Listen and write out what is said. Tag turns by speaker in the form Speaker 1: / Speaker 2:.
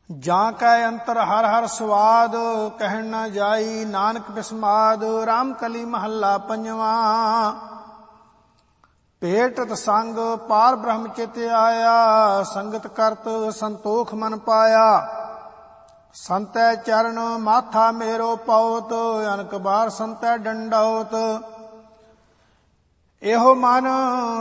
Speaker 1: ਜਾਂ ਕੈ ਅੰਤਰ ਹਰ ਹਰ ਸਵਾਦ, ਕਹਿਣ ਨਾ ਜਾਈ ਨਾਨਕ ਬਿਸਮਾਦ। ਰਾਮ ਕਲੀ ਮਹੱਲਾ ਪੰਜਵਾਂ। ਭੇਟਤ ਸੰਗ ਪਾਰ ਬ੍ਰਹਮ ਚਿਤ ਆਇਆ, ਸੰਗਤ ਕਰਤ ਸੰਤੋਖ ਮਨ ਪਾਇਆ। ਸੰਤੈ ਚਰਨ ਮਾਥਾ ਮੇਰੋ ਪਉਤ, ਅਨਕ ਬਾਰ ਸੰਤੈ ਡੰਡਉਤ। ਇਹੋ ਮਨ